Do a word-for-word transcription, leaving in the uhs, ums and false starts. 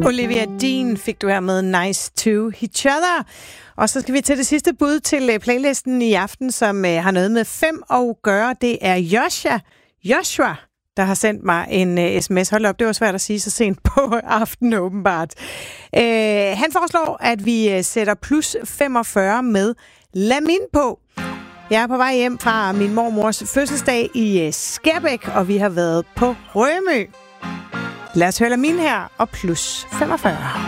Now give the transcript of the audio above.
Olivia Dean fik du her med Nice to Each Other. Og så skal vi til det sidste bud til playlisten i aften, som har noget med fem at gøre. Det er Joshua, Joshua, der har sendt mig en uh, sms. Hold op, det var svært at sige så sent på aftenen åbenbart. Uh, han foreslår, at vi sætter plus femogfyrre med Lamin på. Jeg er på vej hjem fra min mormors fødselsdag i Skærbæk, og vi har været på Rømø. Lad os høre Lamin her og plus femogfyrre.